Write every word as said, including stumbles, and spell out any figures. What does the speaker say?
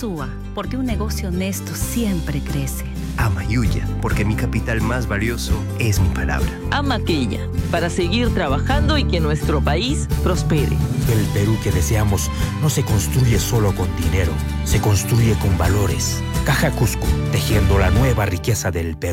Sosúa, porque un negocio honesto siempre crece. Ama Yuya, porque mi capital más valioso es mi palabra. Ama Quilla, para seguir trabajando y que nuestro país prospere. El Perú que deseamos no se construye solo con dinero, se construye con valores. Caja Cusco, tejiendo la nueva riqueza del Perú.